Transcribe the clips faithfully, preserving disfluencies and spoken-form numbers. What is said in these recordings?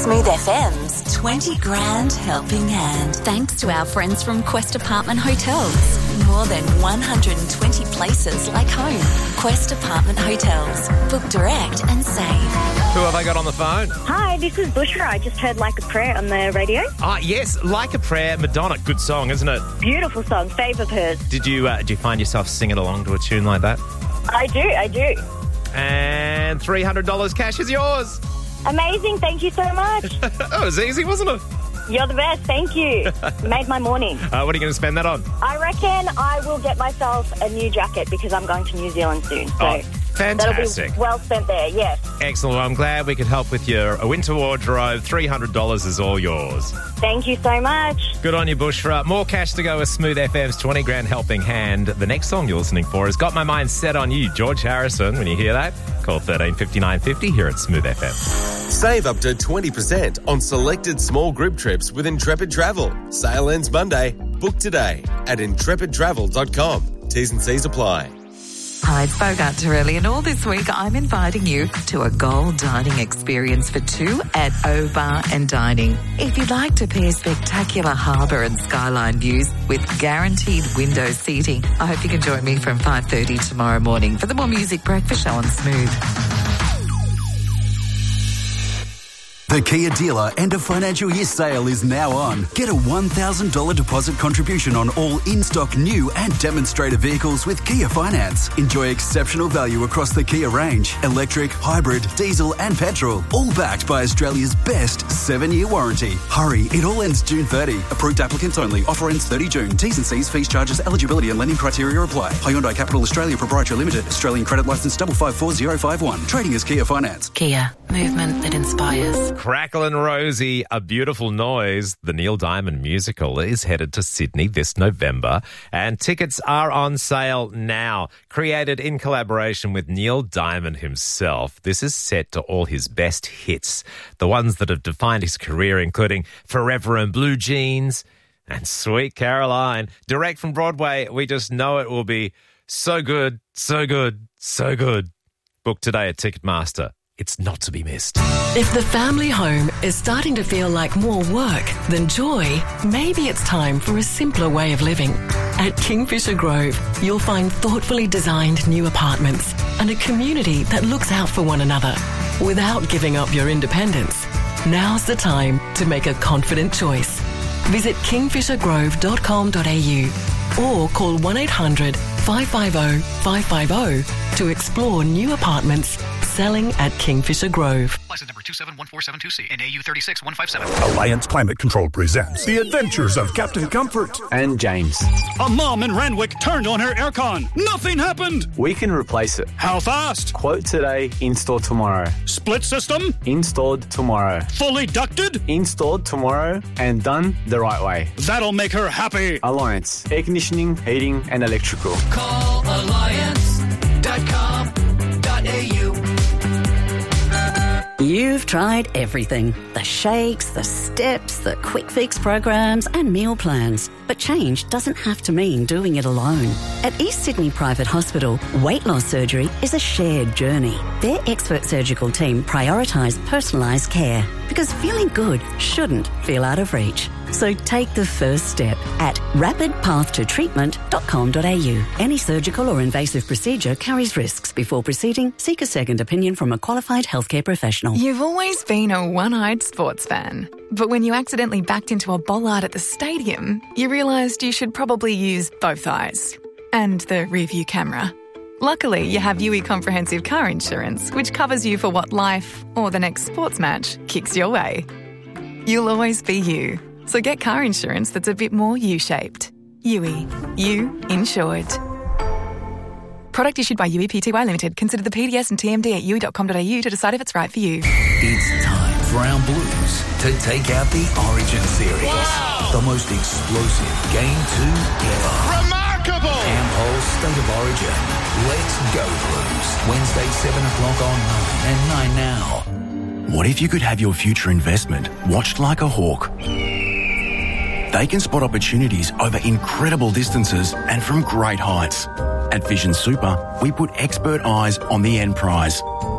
Smooth F M's twenty grand helping hand. Thanks to our friends from Quest Apartment Hotels. More than one hundred twenty places like home. Quest Apartment Hotels. Book direct and save. Who have I got on the phone? Hi, this is Bushra. I just heard Like a Prayer on the radio. Ah, yes, Like a Prayer, Madonna. Good song, isn't it? Beautiful song, fave of hers. Did you uh, did you find yourself singing along to a tune like that? I do, I do. And three hundred dollars cash is yours. Amazing, thank you so much. That was easy, wasn't it? You're the best, thank you. Made my morning. Uh, what are you going to spend that on? I reckon I will get myself a new jacket because I'm going to New Zealand soon. So oh, fantastic. That'll be well spent there, yes. Excellent. Well, I'm glad we could help with your winter wardrobe. three hundred dollars is all yours. Thank you so much. Good on you, Bushra. More cash to go with Smooth F M's twenty grand helping hand. The next song you're listening for has got my mind set on you, George Harrison. When you hear that, call thirteen fifty-nine fifty here at Smooth F M. Save up to twenty percent on selected small group trips with Intrepid Travel. Sale ends Monday. Book today at intrepid travel dot com. T's and C's apply. Hi, it's Bogart Torelli, and all this week I'm inviting you to a gold dining experience for two at O Bar and Dining. If you'd like to pair spectacular harbour and skyline views with guaranteed window seating, I hope you can join me from five thirty tomorrow morning for the More Music Breakfast Show on Smooth. The Kia dealer end of financial year sale is now on. Get a one thousand dollars deposit contribution on all in-stock new and demonstrator vehicles with Kia Finance. Enjoy exceptional value across the Kia range. Electric, hybrid, diesel and petrol. All backed by Australia's best seven-year warranty. Hurry, it all ends June thirtieth. Approved applicants only. Offer ends thirtieth June. T's and C's, fees, charges, eligibility and lending criteria apply. Hyundai Capital Australia Proprietary Limited. Australian credit licence double five four zero five one. Trading as Kia Finance. Kia, movement that inspires. Crackle and Rosie, A Beautiful Noise, the Neil Diamond musical, is headed to Sydney this November, and tickets are on sale now. Created in collaboration with Neil Diamond himself, this is set to all his best hits, the ones that have defined his career, including Forever and Blue Jeans and Sweet Caroline. Direct from Broadway, we just know it will be so good, so good, so good. Book today at Ticketmaster. It's not to be missed. If the family home is starting to feel like more work than joy, maybe it's time for a simpler way of living. At Kingfisher Grove, you'll find thoughtfully designed new apartments and a community that looks out for one another without giving up your independence. Now's the time to make a confident choice. Visit kingfisher grove dot com dot a u or call one eight hundred five five zero five five zero to explore new apartments selling at Kingfisher Grove. License number two seven one four seven two C and A U three six one five seven. Alliance Climate Control presents The Adventures of Captain Comfort and James. A mom in Randwick turned on her aircon. Nothing happened. We can replace it. How fast? Quote today, install tomorrow. Split system? Installed tomorrow. Fully ducted? Installed tomorrow and done the right way. That'll make her happy. Alliance. Air conditioning, heating and electrical. Call alliance dot com dot a u. You've tried everything. The shakes, the steps, the quick fix programs and meal plans. But change doesn't have to mean doing it alone. At East Sydney Private Hospital, weight loss surgery is a shared journey. Their expert surgical team prioritise personalised care because feeling good shouldn't feel out of reach. So take the first step at rapid path to treatment dot com dot a u. Any surgical or invasive procedure carries risks. Before proceeding, seek a second opinion from a qualified healthcare professional. You've always been a one-eyed sports fan. But when you accidentally backed into a bollard at the stadium, you realised you should probably use both eyes. And the rear-view camera. Luckily, you have U E Comprehensive Car Insurance, which covers you for what life, or the next sports match, kicks your way. You'll always be you. So get car insurance that's a bit more U-shaped. U E. You insured. Product issued by U E Pty Limited. Consider the P D S and T M D at u e dot com dot a u to decide if it's right for you. It's time for our Blues to take out the Origin Series. Wow. The most explosive Game two ever. Remarkable! Ampol State of Origin. Let's go Blues. Wednesday, seven o'clock on nine and nine now. What if you could have your future investment watched like a hawk? They can spot opportunities over incredible distances and from great heights. At Vision Super, we put expert eyes on the end prize.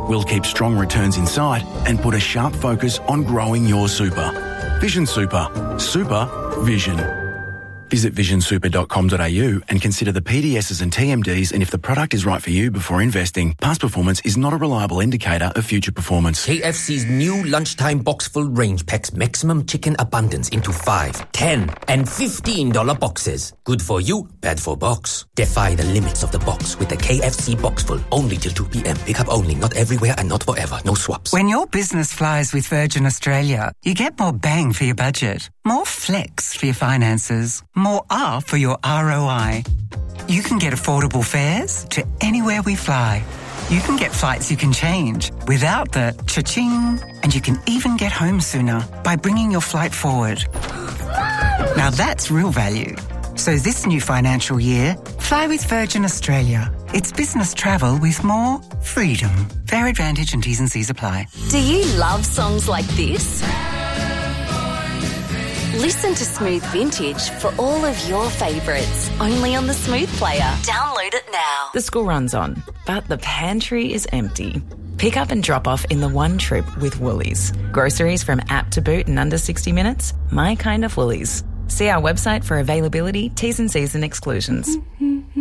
We'll keep strong returns in sight and put a sharp focus on growing your super. Vision Super. Super Vision. Visit vision super dot com dot a u and consider the P D Ss and T M Ds and if the product is right for you before investing. Past performance is not a reliable indicator of future performance. K F C's new lunchtime box-full range packs maximum chicken abundance into five, ten, and fifteen dollar boxes. Good for you, bad for box. Defy the limits of the box with the K F C Boxful. Only till two p.m. Pick up only, not everywhere and not forever. No swaps. When your business flies with Virgin Australia, you get more bang for your budget, more flex for your finances, more R for your R O I. You can get affordable fares to anywhere we fly. You can get flights you can change without the cha-ching, and you can even get home sooner by bringing your flight forward. Now that's real value. So this new financial year, fly with Virgin Australia. It's business travel with more freedom. Fare advantage and T's and C's apply. Do you love songs like this? Listen to Smooth Vintage for all of your favourites, only on the Smooth Player. Download it now. The school run's on, but the pantry is empty. Pick up and drop off in the one trip with Woolies. Groceries from app to boot in under sixty minutes. My kind of Woolies. See our website for availability, T's and C's and exclusions.